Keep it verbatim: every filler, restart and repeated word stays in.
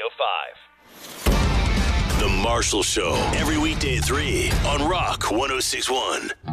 oh five. The Marshall Show, every weekday at three on Rock one oh six one.